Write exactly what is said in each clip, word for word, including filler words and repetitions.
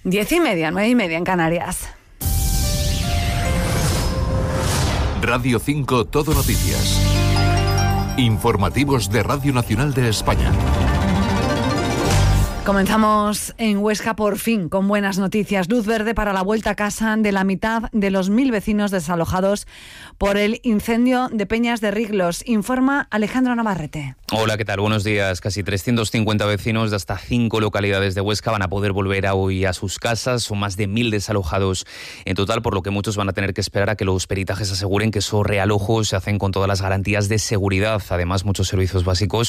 Diez y media, nueve y media en Canarias. Radio cinco Todo Noticias. Informativos de Radio Nacional de España. Comenzamos en Huesca por fin con buenas noticias. Luz verde para la vuelta a casa de la mitad de los mil vecinos desalojados por el incendio de Peñas de Riglos. Informa Alejandro Navarrete. Hola, ¿qué tal? Buenos días. Casi trescientos cincuenta vecinos de hasta cinco localidades de Huesca van a poder volver hoy a sus casas. Son más de mil desalojados en total, por lo que muchos van a tener que esperar a que los peritajes aseguren que esos realojos se hacen con todas las garantías de seguridad. Además, muchos servicios básicos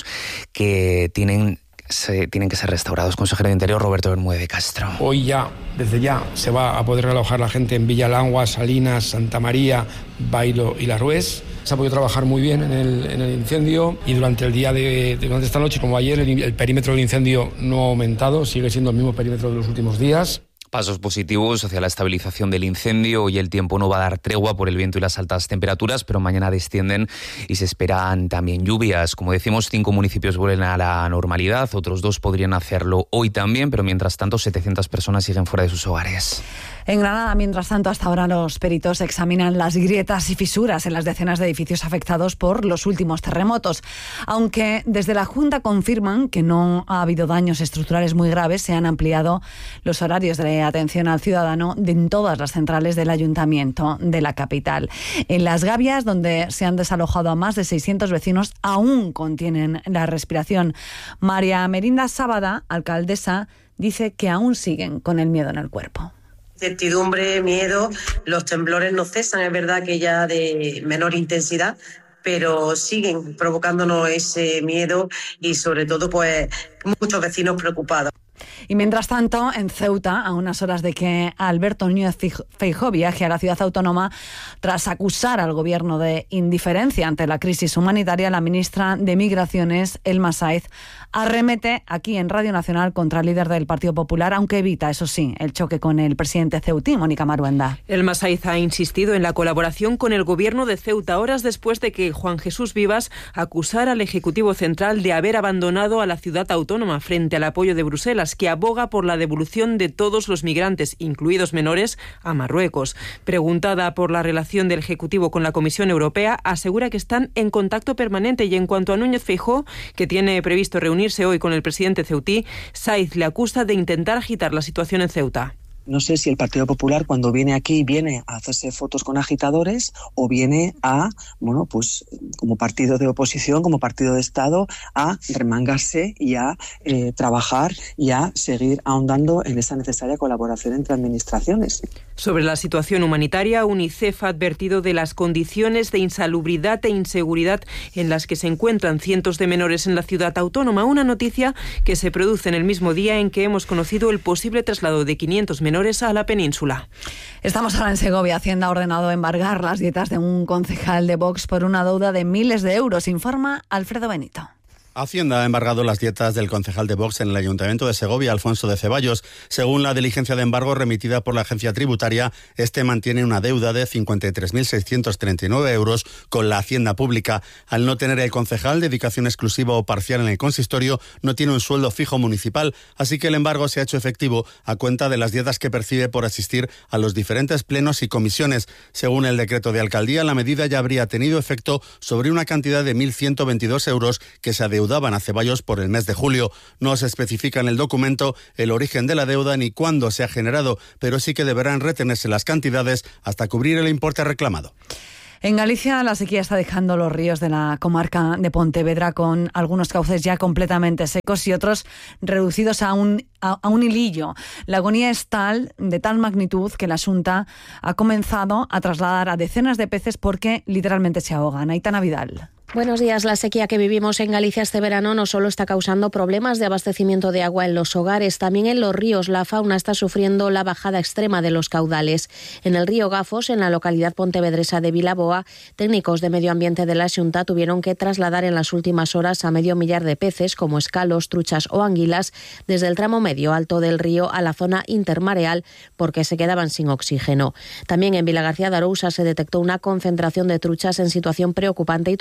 que tienen... Se, tienen que ser restaurados. Consejero de Interior, Roberto Bermúdez de Castro. Hoy ya, desde ya, se va a poder realojar la gente en Villalangua, Salinas, Santa María, Bailo y La Rués. Se ha podido trabajar muy bien en el, en el incendio y durante el día de, de durante esta noche, como ayer, el, el perímetro del incendio no ha aumentado, sigue siendo el mismo perímetro de los últimos días. Pasos positivos hacia la estabilización del incendio. Hoy el tiempo no va a dar tregua por el viento y las altas temperaturas, pero mañana descienden y se esperan también lluvias. Como decimos, cinco municipios vuelven a la normalidad, otros dos podrían hacerlo hoy también, pero mientras tanto setecientas personas siguen fuera de sus hogares. En Granada, mientras tanto, hasta ahora los peritos examinan las grietas y fisuras en las decenas de edificios afectados por los últimos terremotos. Aunque desde la Junta confirman que no ha habido daños estructurales muy graves, se han ampliado los horarios de atención al ciudadano en todas las centrales del Ayuntamiento de la capital. En Las Gavias, donde se han desalojado a más de seiscientos vecinos, aún contienen la respiración. María Merinda Sábada, alcaldesa, dice que aún siguen con el miedo en el cuerpo. Incertidumbre, miedo, los temblores no cesan, es verdad que ya de menor intensidad, pero siguen provocándonos ese miedo y sobre todo pues muchos vecinos preocupados. Y mientras tanto, en Ceuta, a unas horas de que Alberto Núñez Feijóo viaje a la ciudad autónoma, tras acusar al gobierno de indiferencia ante la crisis humanitaria, la ministra de Migraciones, Elma Sáez, arremete aquí en Radio Nacional contra el líder del Partido Popular, aunque evita, eso sí, el choque con el presidente ceutí, Mónica Maruenda. Elma Sáez ha insistido en la colaboración con el gobierno de Ceuta, horas después de que Juan Jesús Vivas acusara al Ejecutivo Central de haber abandonado a la ciudad autónoma frente al apoyo de Bruselas, que aboga por la devolución de todos los migrantes, incluidos menores, a Marruecos. Preguntada por la relación del Ejecutivo con la Comisión Europea, asegura que están en contacto permanente y en cuanto a Núñez Feijóo, que tiene previsto reunirse hoy con el presidente ceutí, Sáez le acusa de intentar agitar la situación en Ceuta. No sé si el Partido Popular cuando viene aquí viene a hacerse fotos con agitadores o viene a, bueno, pues como partido de oposición, como partido de Estado, a remangarse y a eh, trabajar y a seguir ahondando en esa necesaria colaboración entre administraciones. Sobre la situación humanitaria, UNICEF ha advertido de las condiciones de insalubridad e inseguridad en las que se encuentran cientos de menores en la ciudad autónoma, una noticia que se produce en el mismo día en que hemos conocido el posible traslado de quinientos menores a la península. Estamos ahora en Segovia. Hacienda ha ordenado embargar las dietas de un concejal de Vox por una deuda de miles de euros, informa Alfredo Benito. Hacienda ha embargado las dietas del concejal de Vox en el Ayuntamiento de Segovia, Alfonso de Ceballos. Según la diligencia de embargo remitida por la agencia tributaria, este mantiene una deuda de cincuenta y tres mil seiscientos treinta y nueve euros con la Hacienda Pública. Al no tener el concejal dedicación exclusiva o parcial en el consistorio, no tiene un sueldo fijo municipal, así que el embargo se ha hecho efectivo a cuenta de las dietas que percibe por asistir a los diferentes plenos y comisiones. Según el decreto de alcaldía, la medida ya habría tenido efecto sobre una cantidad de mil ciento veintidós euros que se adeudaban a Ceballos por el mes de julio. No se especifica en el documento el origen de la deuda ni cuándo se ha generado, pero sí que deberán retenerse las cantidades hasta cubrir el importe reclamado. En Galicia, la sequía está dejando los ríos de la comarca de Pontevedra con algunos cauces ya completamente secos y otros reducidos a un, a, a un hilillo. La agonía es tal, de tal magnitud, que la Xunta ha comenzado a trasladar a decenas de peces porque literalmente se ahogan. Aitana Vidal. Buenos días. La sequía que vivimos en Galicia este verano no solo está causando problemas de abastecimiento de agua en los hogares, también en los ríos. La fauna está sufriendo la bajada extrema de los caudales. En el río Gafos, en la localidad pontevedresa de Vilaboa, técnicos de medio ambiente de la Xunta tuvieron que trasladar en las últimas horas a medio millar de peces, como escalos, truchas o anguilas, desde el tramo medio alto del río a la zona intermareal, porque se quedaban sin oxígeno. También en Vilagarcía de Arousa se detectó una concentración de truchas en situación preocupante y tuvieron que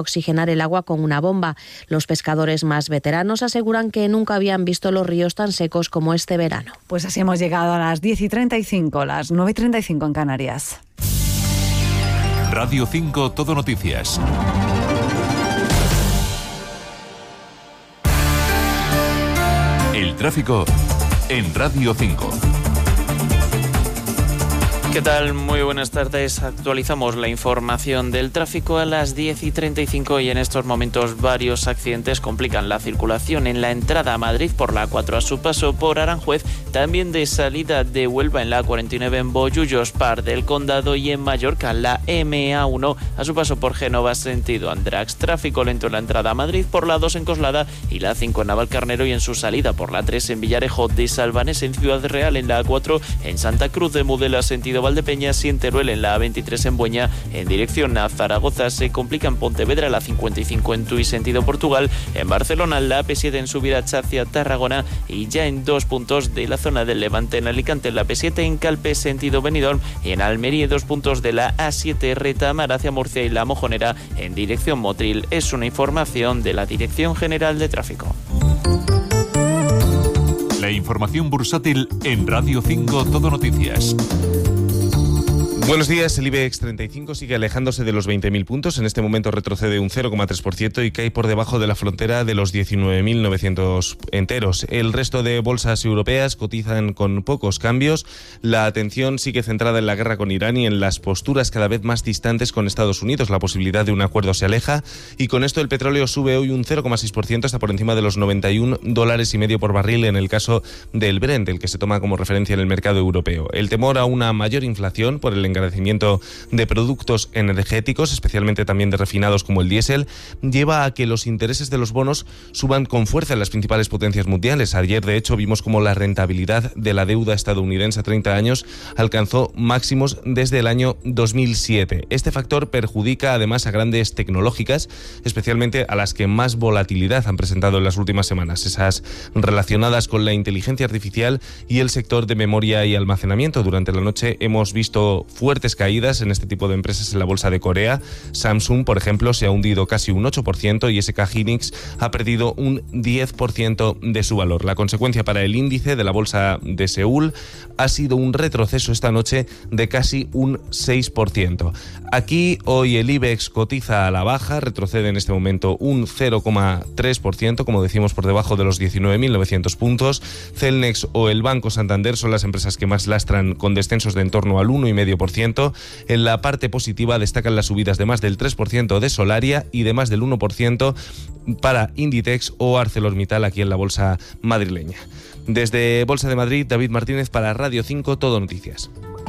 oxigenar el agua con una bomba. Los pescadores más veteranos aseguran que nunca habían visto los ríos tan secos como este verano. Pues así hemos llegado a las diez y treinta y cinco, las nueve y treinta y cinco en Canarias. Radio cinco Todo Noticias. El tráfico en Radio cinco. ¿Qué tal? Muy buenas tardes. Actualizamos la información del tráfico a las diez y treinta y cinco y en estos momentos varios accidentes complican la circulación en la entrada a Madrid por la A cuatro a su paso por Aranjuez, también de salida de Huelva en la A cuarenta y nueve en Bollullos, Par del Condado y en Mallorca la eme a uno a su paso por Génova sentido Andratx. Tráfico lento en la entrada a Madrid por la dos en Coslada y la A cinco en Navalcarnero y en su salida por la tres en Villarejo de Salvanés en Ciudad Real, en la A cuatro en Santa Cruz de Mudela sentido Valdepeñas y en Teruel en la A veintitrés en Bueña en dirección a Zaragoza. Se complica en Pontevedra la cincuenta y cinco en Tui sentido Portugal, en Barcelona la A P siete en subida hacia Tarragona y ya en dos puntos de la zona del Levante en Alicante en la P siete en Calpe sentido Benidorm y en Almería dos puntos de la A siete Retamar hacia Murcia y la Mojonera en dirección Motril. Es una información de la Dirección General de Tráfico. La información bursátil en Radio cinco Todo Noticias. Buenos días. El IBEX treinta y cinco sigue alejándose de los veinte mil puntos. En este momento retrocede un cero coma tres por ciento y cae por debajo de la frontera de los diecinueve mil novecientos enteros. El resto de bolsas europeas cotizan con pocos cambios. La atención sigue centrada en la guerra con Irán y en las posturas cada vez más distantes con Estados Unidos. La posibilidad de un acuerdo se aleja y con esto el petróleo sube hoy un cero coma seis por ciento hasta por encima de los noventa y un dólares y medio por barril en el caso del Brent, el que se toma como referencia en el mercado europeo. El temor a una mayor inflación por el encarecimiento de productos energéticos, especialmente también de refinados como el diésel, lleva a que los intereses de los bonos suban con fuerza en las principales potencias mundiales. Ayer, de hecho, vimos como la rentabilidad de la deuda estadounidense a treinta años alcanzó máximos desde el año dos mil siete. Este factor perjudica además a grandes tecnológicas, especialmente a las que más volatilidad han presentado en las últimas semanas, esas relacionadas con la inteligencia artificial y el sector de memoria y almacenamiento. Durante la noche hemos visto fuertes caídas en este tipo de empresas en la bolsa de Corea. Samsung, por ejemplo, se ha hundido casi un ocho por ciento y S K Hynix ha perdido un diez por ciento de su valor. La consecuencia para el índice de la bolsa de Seúl ha sido un retroceso esta noche de casi un seis por ciento. Aquí hoy el IBEX cotiza a la baja, retrocede en este momento un cero coma tres por ciento, como decimos, por debajo de los diecinueve mil novecientos puntos. Celnex o el Banco Santander son las empresas que más lastran con descensos de en torno al uno coma cinco por ciento. En la parte positiva destacan las subidas de más del tres por ciento de Solaria y de más del uno por ciento para Inditex o ArcelorMittal aquí en la bolsa madrileña. Desde Bolsa de Madrid, David Martínez para Radio cinco Todo Noticias.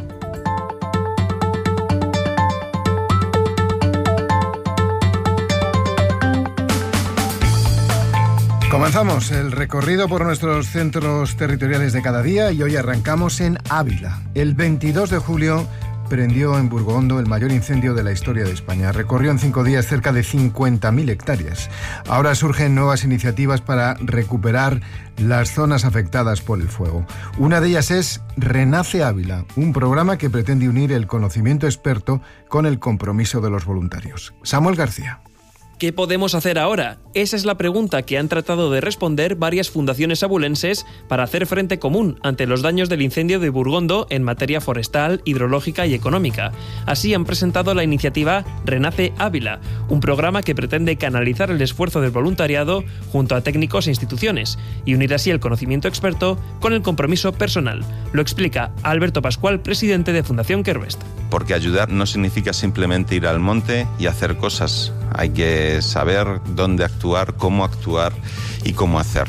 Comenzamos el recorrido por nuestros centros territoriales de cada día y hoy arrancamos en Ávila. El veintidós de julio prendió en Burgondo el mayor incendio de la historia de España. Recorrió en cinco días cerca de cincuenta mil hectáreas. Ahora surgen nuevas iniciativas para recuperar las zonas afectadas por el fuego. Una de ellas es Renace Ávila, un programa que pretende unir el conocimiento experto con el compromiso de los voluntarios. Samuel García. ¿Qué podemos hacer ahora? Esa es la pregunta que han tratado de responder varias fundaciones abulenses para hacer frente común ante los daños del incendio de Burgondo en materia forestal, hidrológica y económica. Así han presentado la iniciativa Renace Ávila, un programa que pretende canalizar el esfuerzo del voluntariado junto a técnicos e instituciones y unir así el conocimiento experto con el compromiso personal. Lo explica Alberto Pascual, presidente de Fundación Quervest. Porque ayudar no significa simplemente ir al monte y hacer cosas. Hay que saber dónde actuar, cómo actuar y cómo hacerlo.